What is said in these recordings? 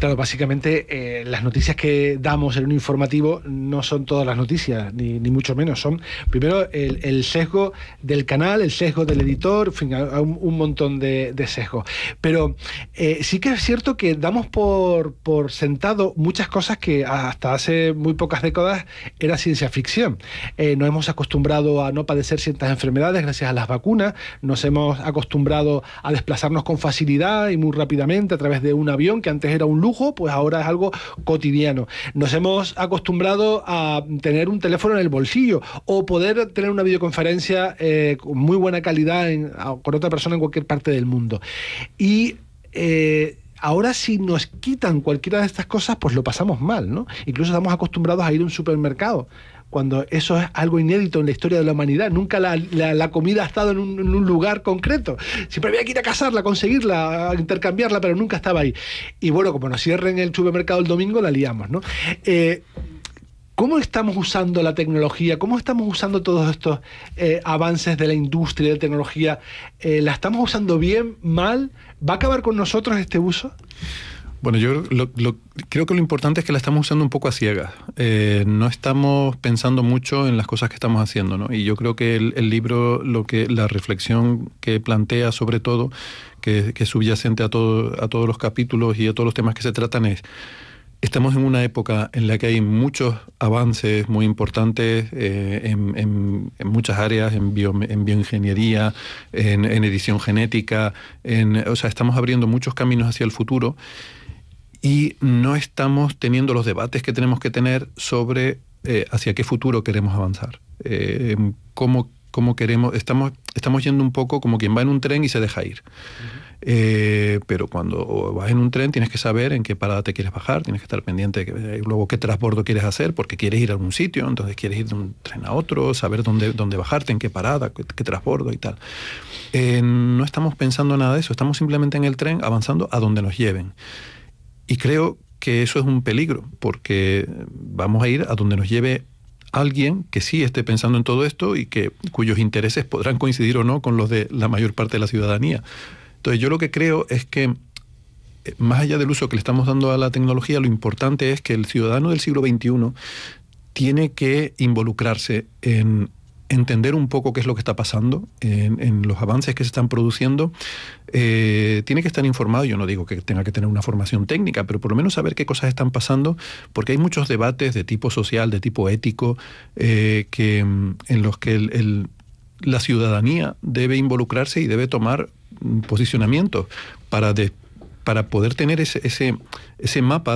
Claro, básicamente las noticias que damos en un informativo no son todas las noticias, ni mucho menos. Son primero el sesgo del canal, el sesgo del editor, en fin, un montón de sesgos. Pero sí que es cierto que damos por sentado muchas cosas que hasta hace muy pocas décadas era ciencia ficción. Nos hemos acostumbrado a no padecer ciertas enfermedades gracias a las vacunas, nos hemos acostumbrado a desplazarnos con facilidad y muy rápidamente a través de un avión que antes era un lujo, pues ahora es algo cotidiano. Nos hemos acostumbrado a tener un teléfono en el bolsillo o poder tener una videoconferencia con muy buena calidad con otra persona en cualquier parte del mundo. Y ahora si nos quitan cualquiera de estas cosas, pues lo pasamos mal, ¿no? Incluso estamos acostumbrados a ir a un supermercado, cuando eso es algo inédito en la historia de la humanidad. Nunca la comida ha estado en un lugar concreto. Siempre había que ir a cazarla, conseguirla, a intercambiarla, pero nunca estaba ahí. Y bueno, como nos cierren el supermercado el domingo, la liamos, ¿no? ¿Cómo estamos usando la tecnología? ¿Cómo estamos usando todos estos avances de la industria de tecnología? ¿La estamos usando bien, mal? ¿Va a acabar con nosotros este uso? Bueno, yo creo que lo importante es que la estamos usando un poco a ciegas. No estamos pensando mucho en las cosas que estamos haciendo, ¿no? Y yo creo que el libro, la reflexión que plantea sobre todo, que es subyacente a todos los capítulos y a todos los temas que se tratan es: estamos en una época en la que hay muchos avances muy importantes en muchas áreas, en bioingeniería, en edición genética, o sea, estamos abriendo muchos caminos hacia el futuro. Y no estamos teniendo los debates que tenemos que tener sobre hacia qué futuro queremos avanzar. Cómo queremos. Estamos yendo un poco como quien va en un tren y se deja ir. Pero cuando vas en un tren tienes que saber en qué parada te quieres bajar, tienes que estar pendiente luego qué transbordo quieres hacer, porque quieres ir a algún sitio, entonces quieres ir de un tren a otro, saber dónde bajarte, en qué parada, qué transbordo y tal. No estamos pensando nada de eso, estamos simplemente en el tren avanzando a donde nos lleven. Y creo que eso es un peligro, porque vamos a ir a donde nos lleve alguien que sí esté pensando en todo esto y cuyos intereses podrán coincidir o no con los de la mayor parte de la ciudadanía. Entonces yo lo que creo es que, más allá del uso que le estamos dando a la tecnología, lo importante es que el ciudadano del siglo XXI tiene que involucrarse en entender un poco qué es lo que está pasando, en los avances que se están produciendo. Tiene que estar informado. Yo no digo que tenga que tener una formación técnica, pero por lo menos saber qué cosas están pasando, porque hay muchos debates de tipo social, de tipo ético, en los que la ciudadanía debe involucrarse y debe tomar posicionamientos para poder tener ese mapa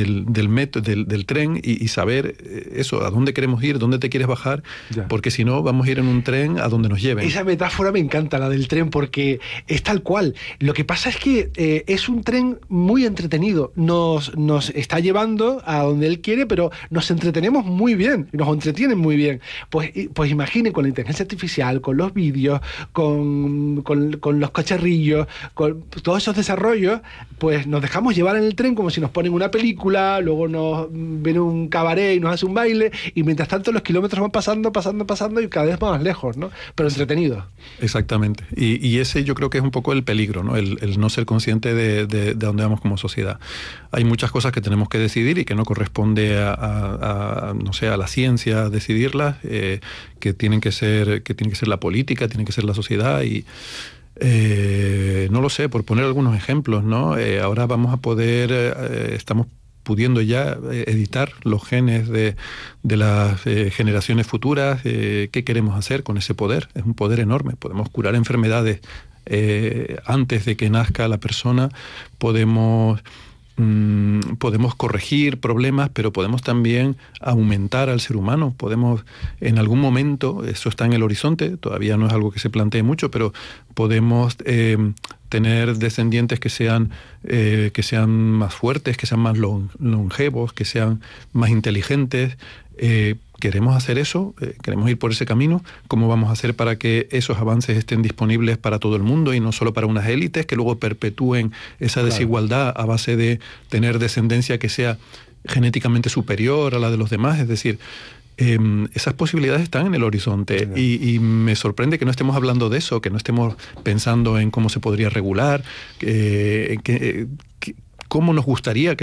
del tren y saber eso, a dónde queremos ir, dónde te quieres bajar, porque si no vamos a ir en un tren a donde nos lleven. Esa metáfora me encanta, la del tren, porque es tal cual. Lo que pasa es que es un tren muy entretenido, nos está llevando a donde él quiere, pero nos entretenemos muy bien, nos entretienen muy bien. Pues imaginen, con la inteligencia artificial, con los vídeos, con los cacharrillos, con todos esos desarrollos, pues nos dejamos llevar en el tren como si nos ponen una película, luego nos viene un cabaret y nos hace un baile, y mientras tanto los kilómetros van pasando y cada vez más lejos, ¿no? Pero entretenido. Exactamente. Y ese yo creo que es un poco el peligro, ¿no? El no ser consciente de dónde vamos como sociedad. Hay muchas cosas que tenemos que decidir y que no corresponde no sé, a la ciencia decidirlas, que tienen que ser la política, tiene que ser la sociedad y no lo sé, por poner algunos ejemplos, ¿no? Ahora vamos a poder, estamos pudiendo ya editar los genes de las generaciones futuras. ¿Qué queremos hacer con ese poder? Es un poder enorme. Podemos curar enfermedades antes de que nazca la persona, podemos corregir problemas, pero podemos también aumentar al ser humano. Podemos, en algún momento, eso está en el horizonte, todavía no es algo que se plantee mucho, pero podemos tener descendientes que sean más fuertes, que sean más longevos, que sean más inteligentes. ¿Queremos hacer eso? ¿Queremos ir por ese camino? ¿Cómo vamos a hacer para que esos avances estén disponibles para todo el mundo y no solo para unas élites que luego perpetúen esa desigualdad a base de tener descendencia que sea genéticamente superior a la de los demás? Es decir, esas posibilidades están en el horizonte y me sorprende que no estemos hablando de eso, que no estemos pensando en cómo se podría regular, cómo nos gustaría que